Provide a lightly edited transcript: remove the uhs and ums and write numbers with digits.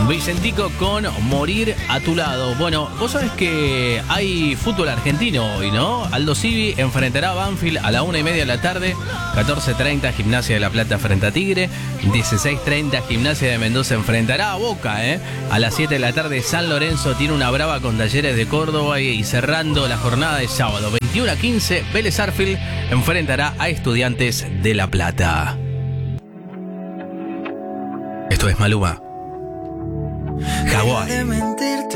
Vicentico con Morir a tu lado. Bueno, vos sabés que hay fútbol argentino hoy, ¿no? Aldo Civi enfrentará a Banfield a la 1:30 de la tarde. 14:30 Gimnasia de La Plata frente a Tigre. 16:30 Gimnasia de Mendoza enfrentará a Boca, A las 7 de la tarde San Lorenzo tiene una brava con Talleres de Córdoba y cerrando la jornada de sábado 21:15 Vélez Sarsfield enfrentará a Estudiantes de La Plata. Esto es Maluma. Hawái.